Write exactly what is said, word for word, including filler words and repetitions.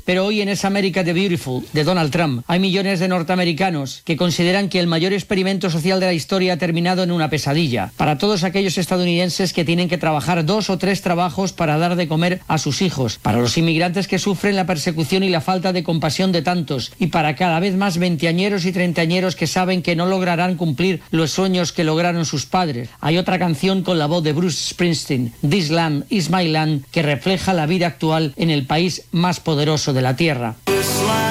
Pero hoy en esa América the Beautiful de Donald Trump hay millones de norteamericanos que consideran que el mayor experimento social de la historia ha terminado en una pesadilla. Para todos aquellos estadounidenses que tienen que trabajar dos o tres trabajos para dar de comer a sus hijos, para los inmigrantes que sufren la persecución y la falta de compasión de tantos, y para cada vez más veinteañeros y treintañeros que saben que no lograrán cumplir los sueños que lograron sus padres. Hay otra canción con la voz de Bruce Springsteen, This Land is My Land, que refleja la vida actual en el país más poderoso de la tierra.